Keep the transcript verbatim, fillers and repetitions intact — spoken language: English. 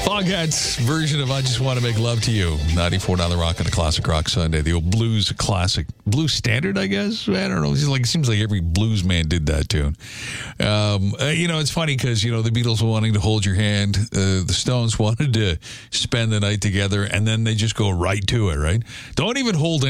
Foghat's version of I Just Want to Make Love to You. ninety-four down the Rock on a Classic Rock Sunday. The old blues classic. Blues standard, I guess? I don't know. It's like, it seems like every blues man did that tune. Um, uh, you know, it's funny because, you know, the Beatles were wanting to hold your hand. Uh, the Stones wanted to spend the night together, and then they just go right to it, right? Don't even hold